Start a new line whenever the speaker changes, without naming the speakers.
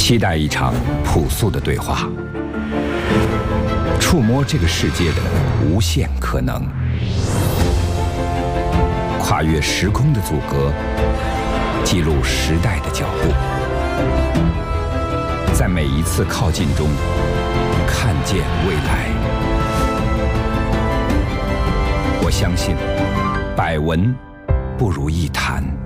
期待一场朴素的对话，触摸这个世界的无限可能，跨越时空的阻隔，记录时代的脚步，在每一次靠近中看见未来。我相信，百闻不如一谈。